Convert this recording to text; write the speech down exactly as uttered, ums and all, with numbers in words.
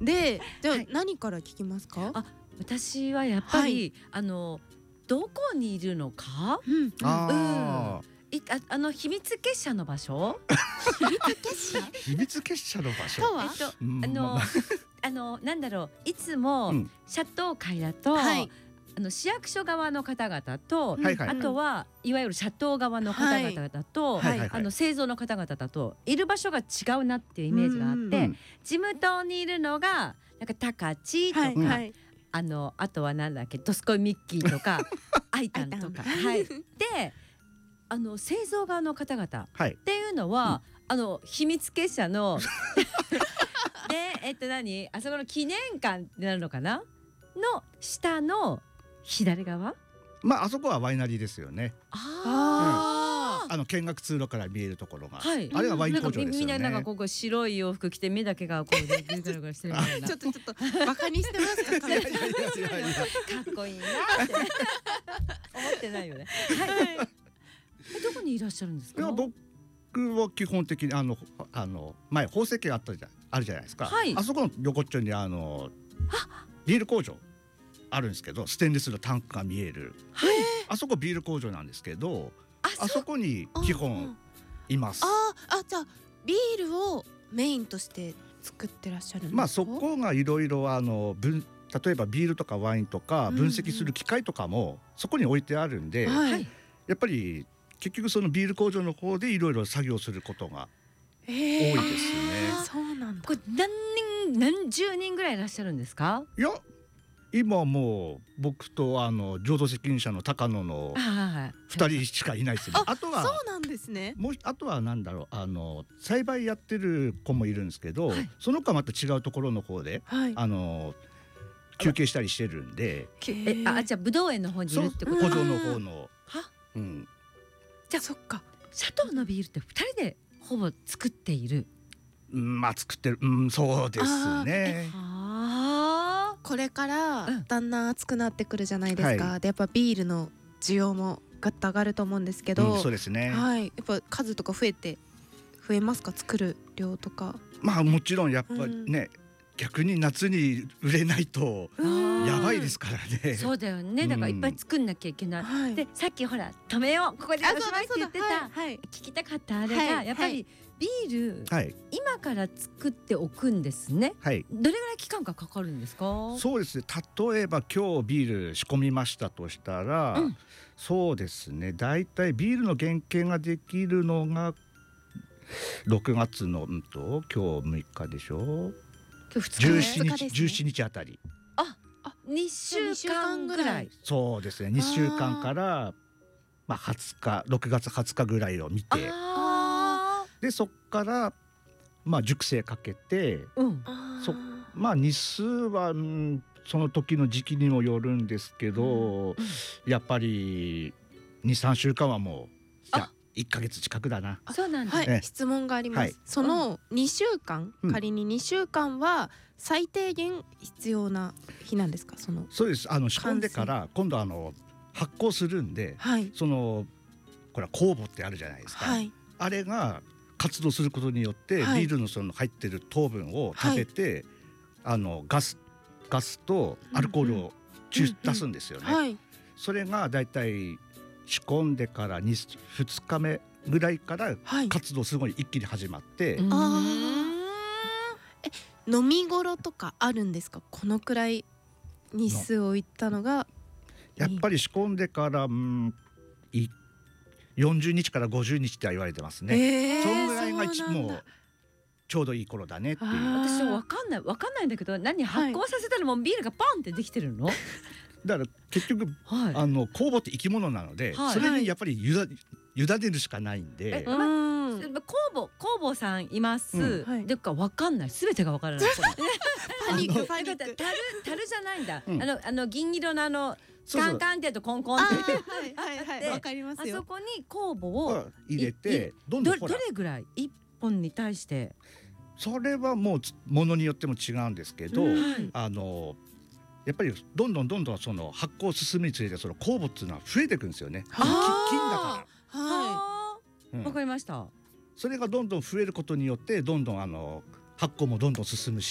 で、じゃあはい何から聞きますか？ あ、私はやっぱり、 はい、 あのどこにいるのか、 うん、 あいああの秘密結社の場所、 秘密結社あ、秘密結社の場所。 とは？ えっとうんあの、 まあまああのなんだろう、いつも、 うんシャトー会だと、 はいあの市役所側の方々と、 はいはいあとはいわゆるシャトー側の方々だと、 はいはいはいあの製造の方々だといる場所が違うなっていうイメージがあって、 うんうん事務棟にいるのがなんか高知とか、 はいはい。 あのあとはなんだっけ、ドスコイミッキーとかアイタンとか、はい、であの製造側の方々 はい。 っていうのは、あの秘密結社ので、えっと何、あそこの記念館ってなるのかなの下の左側、 まああそこはワイナリーですよね。 あああの見学通路から見えるところが。 はいあれがワインなんか工場ですよね。 みんななんかここ白い洋服着て目だけがこうでぐるぐるしてるみたいあ、 なちょっとちょっとバカにしてますか？ いやいやいやいやいや。 かっこいいなって思ってないよね。はい。え、どこにいらっしゃるんですか？ いや僕は基本的にあのあの前宝石があったじゃあるじゃないですか。 はいあそこの横っちょにあのビール工場あるんですけど、ステンレスのタンクが見える。 はい。 あそこビール工場なんですけど、 あ、 あそこに基本います。 あーあ、じゃあビールをメインとして作ってらっしゃるんですか？ まあそこがいろいろあの分例えばビールとかワインとか分析する機械とかもそこに置いてあるんで、 はいはい。 やっぱり結局そのビール工場の方でいろいろ作業することがえ多ーいですね。 あーそうなんだ。 これ何人何十人ぐらいいらっしゃるんですか？ いや今もう僕とあの浄土責任者の高野のはいふたりしかいないですね。あとそうはなんですね。 もうあとはなんだろう、あの栽培やってる子もいるんですけど、 はいその子はまた違うところの方ではい。 あの休憩したりしてるんで、 え、あ、じゃあブドウ園の方にいるってこと？ 工場の方の、 は、 うん、 じゃあそっか。 シャトーのビールって二人でほぼ作っている。 うんまあ作ってる、うん、そうですね。 あこれからうんだんだん暑くなってくるじゃないですか。 はでやっぱビールの需要もガッと上がると思うんですけど、 うん、そうですね。 はい。やっぱ数とか増えて増えますか？作る量とか。 まあもちろんやっぱりね、逆に夏に売れないとあ。 やばいですからね。 そうだよね。だからいっぱい作んなきゃいけない。 はい。 で、さっきほら止めよう、ここであ、 おしまいって言ってた、 はいはい。 聞きたかったあれが、 はいやっぱりビール、 はい今から作っておくんですね。 はい。 どれぐらい期間がかかるんですか？ そうですね。例えば今日ビール仕込みましたとしたら、 うんそうですね。だいたいビールの原型ができるのがろくがつの、うんと今日むいかでしょ。 今日二じゅう日しちにち、 ふつかですねじゅうしちにちあたり。 二週間ぐらい。 そうですね。にしゅうかんからまあはつか、ろくがつはつかぐらいを見て、 あでそっからまあ熟成かけて、 あ、うん。 あーそまあ日数は、うんその時の時期にもよるんですけど、やっぱりにさんしゅうかんはもうじゃあいっかげつ近くだな。 そうなんだ。 はええい。質問があります。 はいそのにしゅうかん、 うん仮ににしゅうかんは最低限必要な日なんですか？そのそうです。あの仕込んでから今度あの発酵するんで、 はいそのこれは酵母ってあるじゃないですか。 はいあれが活動することによって、 はいビールのその入ってる糖分を食べて、あのガスガスとアルコールを抽出出すんですよね。 はい。 それがだいたい仕込んでからにふつかめぐらいからはい。 活動すごい一気に始まって、 うんあえ飲み頃とかあるんですか？このくらい日数をいったのがやっぱり仕込んでからうんいよんじゅうにちからごじゅうにちって言われてますね。 えーそんぐらいが一そうなんだもうちょうどいい頃だねっていう。 あー私はわかんないわかんないんだけど、何発酵させたらもうビールがポンってできてるの？ だから結局はい。 あの酵母って生き物なので、 はいそれにやっぱりゆだ委ねるしかないんで、 えうん酵母酵母さんいます。 うんはいでかわかんない。すべてがわからない。これパニックあのパニック。 だから樽樽じゃないんだ。 うんあのあの銀色のあのそうそうカンカンってやるとコンコンあって。 ーはいはいはいわかりますあそよ。 こに酵母を入れいてどんどどんほらどれぐらい一本に対して。 それはもうつものによっても違うんですけど、 うんはいあのやっぱりどんどんどんどんその発酵を進むにつれてその酵母っていうのは増えていくんですよね。き菌だはかはら、うんわかりました。 それがどんどん増えることによってどんどんあの発酵もどんどん進むし、